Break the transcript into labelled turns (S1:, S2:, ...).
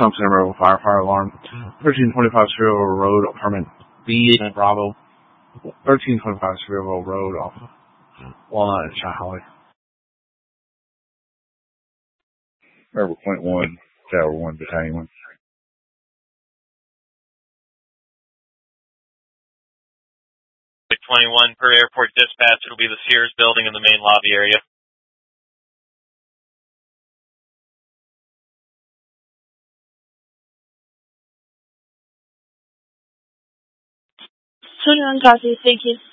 S1: Thompson Emerald fire alarm. 1325 Serial Road, apartment B in Bravo. 1325 Serial Road off Walnut and Chi-Holly.
S2: Rebel Point 1, Tower 1, Battalion 1.
S3: 21 per airport dispatch. It'll be the Sears building in the main lobby area.
S4: 21 copy, thank you.